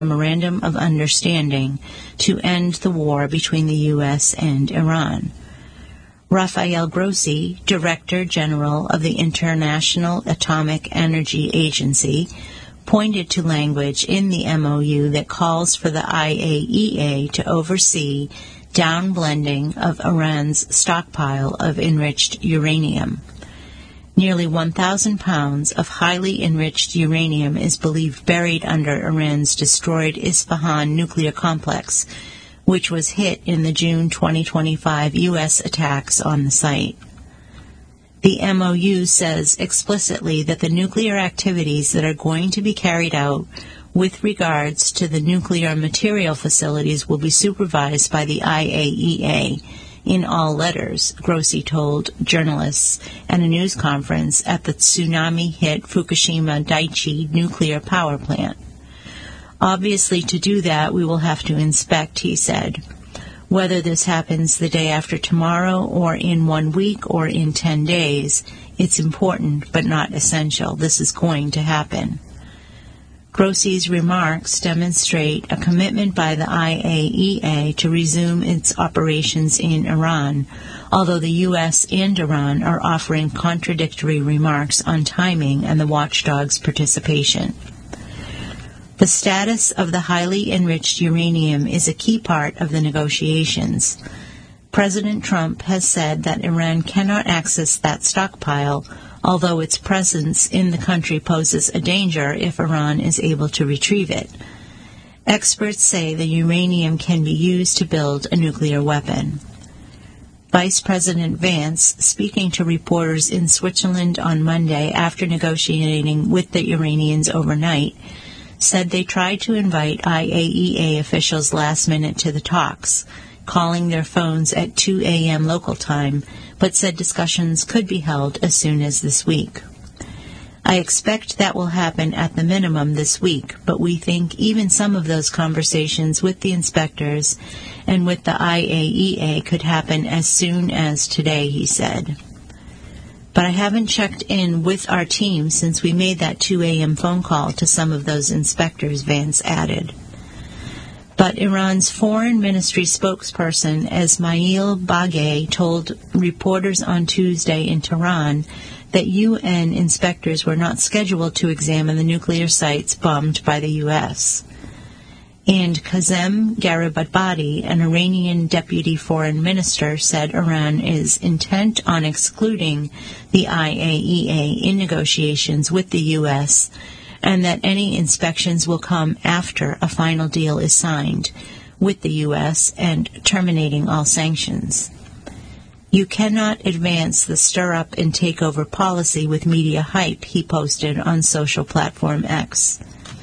memorandum of understanding to end the war between the U.S. and Iran. Rafael Grossi, Director General of the International Atomic Energy Agency, pointed to language in the MOU that calls for the IAEA to oversee downblending of Iran's stockpile of enriched uranium. Nearly 1,000 pounds of highly enriched uranium is believed buried under Iran's destroyed Isfahan nuclear complex, which was hit in the June 2025 U.S. attacks on the site. The MOU says explicitly that the nuclear activities that are going to be carried out with regards to the nuclear material facilities will be supervised by the IAEA in all letters, Grossi told journalists at a news conference at the tsunami-hit Fukushima Daiichi nuclear power plant. Obviously, to do that, we will have to inspect, he said. Whether this happens the day after tomorrow or in 1 week or in 10 days, it's important but not essential. This is going to happen. Grossi's remarks demonstrate a commitment by the IAEA to resume its operations in Iran, although the U.S. and Iran are offering contradictory remarks on timing and the watchdog's participation. The status of the highly enriched uranium is a key part of the negotiations. President Trump has said that Iran cannot access that stockpile, although its presence in the country poses a danger if Iran is able to retrieve it. Experts say the uranium can be used to build a nuclear weapon. Vice President Vance, speaking to reporters in Switzerland on Monday after negotiating with the Iranians overnight, said they tried to invite IAEA officials last minute to the talks, calling their phones at 2 a.m. local time, but said discussions could be held as soon as this week. I expect that will happen at the minimum this week, but we think even some of those conversations with the inspectors and with the IAEA could happen as soon as today, he said. But I haven't checked in with our team since we made that 2 a.m. phone call to some of those inspectors, Vance added. But Iran's foreign ministry spokesperson Esmail Baghaei told reporters on Tuesday in Tehran that UN inspectors were not scheduled to examine the nuclear sites bombed by the U.S. And Kazem Garibabadi, an Iranian deputy foreign minister, said Iran is intent on excluding the IAEA in negotiations with the U.S., and that any inspections will come after a final deal is signed with the U.S. and terminating all sanctions. You cannot advance the stir-up and takeover policy with media hype, he posted on social platform X.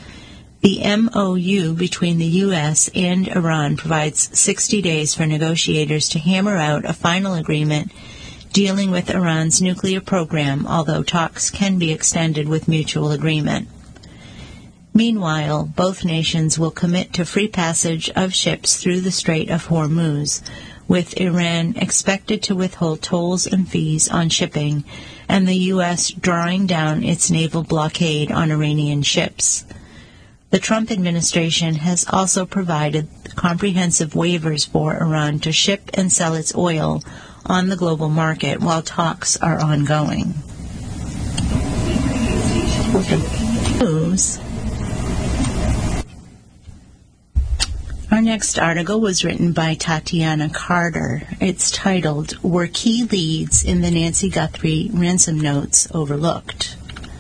The MOU between the U.S. and Iran provides 60 days for negotiators to hammer out a final agreement dealing with Iran's nuclear program, although talks can be extended with mutual agreement. Meanwhile, both nations will commit to free passage of ships through the Strait of Hormuz, with Iran expected to withhold tolls and fees on shipping, and the U.S. drawing down its naval blockade on Iranian ships. The Trump administration has also provided comprehensive waivers for Iran to ship and sell its oil on the global market while talks are ongoing. News. Our next article was written by Tatiana Carter. It's titled, Were Key Leads in the Nancy Guthrie Ransom Notes Overlooked?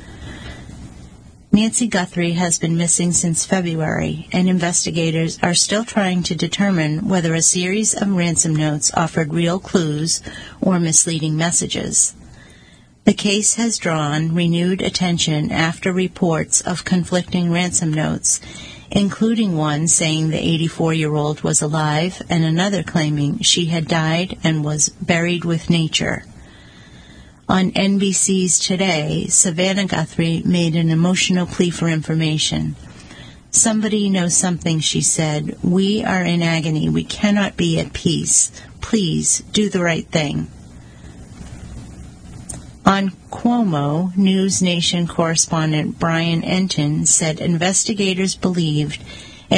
Nancy Guthrie has been missing since February, and investigators are still trying to determine whether a series of ransom notes offered real clues or misleading messages. The case has drawn renewed attention after reports of conflicting ransom notes, including one saying the 84-year-old was alive and another claiming she had died and was buried with nature. On NBC's Today, Savannah Guthrie made an emotional plea for information. Somebody knows something, she said. We are in agony. We cannot be at peace. Please, do the right thing. On Cuomo, News Nation correspondent Brian Entin said investigators believed